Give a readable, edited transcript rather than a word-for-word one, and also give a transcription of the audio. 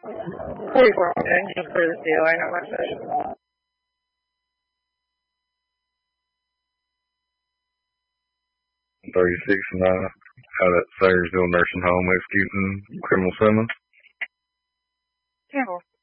44 just for the seal. I know what's it. 36 and out at Sayersville Nursing Home executing criminal summons. 10-4.